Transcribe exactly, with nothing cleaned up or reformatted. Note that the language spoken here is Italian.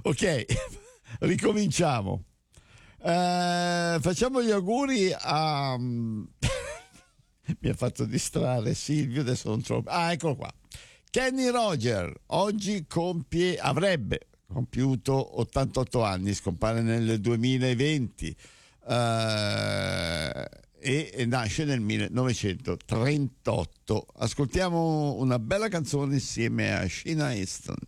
Ok, ricominciamo. Eh, facciamo gli auguri a mi ha fatto distrarre Silvio, adesso non trovo. Ah, eccolo qua. Kenny Roger oggi compie avrebbe compiuto ottantotto anni, scompare nel duemilaventi eh, e, e nasce nel millenovecentotrentotto. Ascoltiamo una bella canzone insieme a Sheena Easton.